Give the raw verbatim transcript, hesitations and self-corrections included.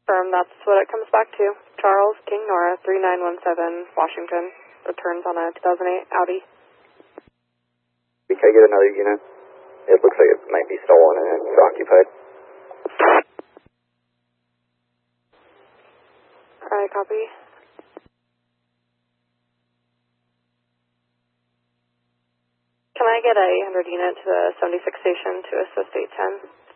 Firm, that's what it comes back to. Charles King Nora, three nine one seven, Washington. Returns on a two thousand eight Audi. Can I get another unit? It looks like it might be stolen and it's occupied. Alright, copy. Can I get a one hundred unit to the seventy-six station to assist eight ten?